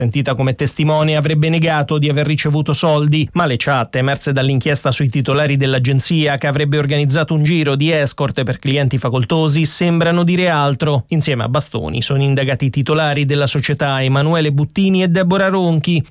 Sentita come testimone, avrebbe negato di aver ricevuto soldi, ma le chat emerse dall'inchiesta sui titolari dell'agenzia, che avrebbe organizzato un giro di escort per clienti facoltosi, sembrano dire altro. Insieme a Bastoni sono indagati i titolari della società Emanuele Buttini e Deborah Ronchi,